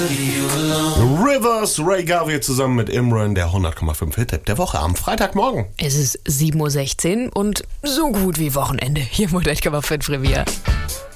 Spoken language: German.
Rivers, Ray Garvey zusammen mit Imran, der 100,5 Hit-Tipp der Woche am Freitagmorgen. Es ist 7:16 Uhr und so gut wie Wochenende hier im 100,5 Revier.